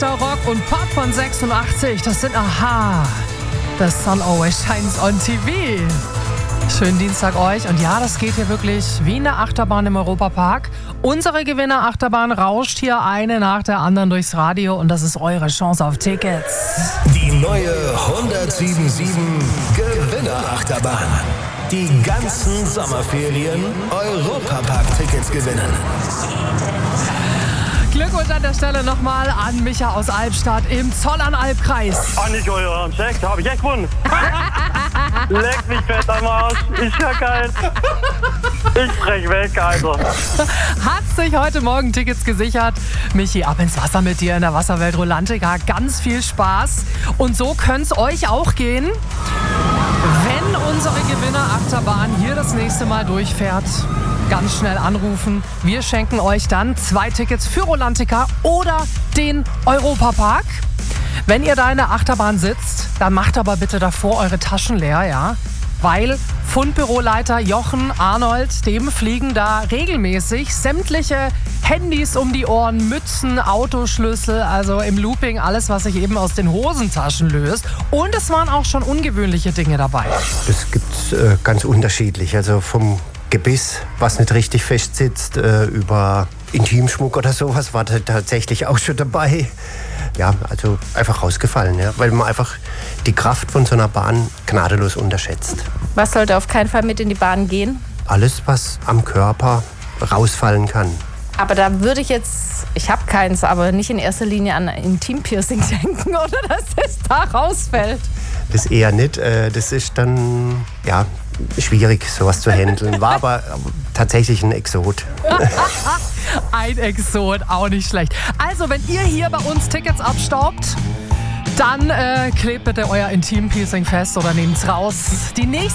Rock und Pop von 86, das sind Aha. The Sun Always Shines on TV. Schönen Dienstag euch. Und ja, das geht hier wirklich wie eine Achterbahn im Europapark. Unsere Gewinner-Achterbahn rauscht hier eine nach der anderen durchs Radio und das ist eure Chance auf Tickets. Die neue 107.7 Gewinner-Achterbahn. Die ganzen Sommerferien Europapark-Tickets gewinnen. Glückwunsch an der Stelle nochmal an Micha aus Albstadt im Zollernalbkreis. Nicht euer Sekt, habe ich echt gewonnen. Leck mich fett am Arsch. Ist ja geil. Ich brech weg, also. Hat sich heute Morgen Tickets gesichert. Michi, ab ins Wasser mit dir in der Wasserwelt Rolantica. Ganz viel Spaß. Und so könnte es euch auch gehen, wenn unsere Gewinner-Achterbahn hier das nächste Mal durchfährt. Ganz schnell anrufen. Wir schenken euch dann 2 Tickets für Rolantica oder den Europapark. Wenn ihr da in der Achterbahn sitzt, dann macht aber bitte davor eure Taschen leer, ja? Weil Fundbüroleiter Jochen Arnold, dem fliegen da regelmäßig sämtliche Handys um die Ohren, Mützen, Autoschlüssel, also im Looping alles, was sich eben aus den Hosentaschen löst. Und es waren auch schon ungewöhnliche Dinge dabei. Das gibt's ganz unterschiedlich, also vom Gebiss, was nicht richtig fest sitzt, über Intimschmuck oder sowas war tatsächlich auch schon dabei. Ja, also einfach rausgefallen, ja, weil man einfach die Kraft von so einer Bahn gnadenlos unterschätzt. Was sollte auf keinen Fall mit in die Bahn gehen? Alles, was am Körper rausfallen kann. Aber da würde ich jetzt, ich habe keins, aber nicht in erster Linie an ein Intimpiercing denken, oder dass es da rausfällt. Das eher nicht, das ist dann, ja, schwierig, sowas zu handeln. War aber tatsächlich ein Exot. Ein Exot, auch nicht schlecht. Also, wenn ihr hier bei uns Tickets abstaubt, dann klebt bitte euer Intimpiercing fest oder nehmt's raus. Die nächste